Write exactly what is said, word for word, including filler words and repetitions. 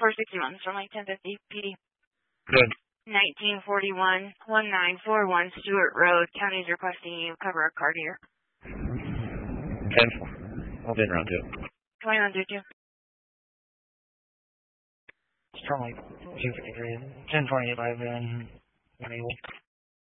four sixty-one, from like ten fifty P D. Good. nineteen forty-one, nineteen forty-one Stewart Road. County's requesting you cover a card here. ten four. I'll be in round two. twenty-one through two. It's from like two fifty-three. ten twenty-five and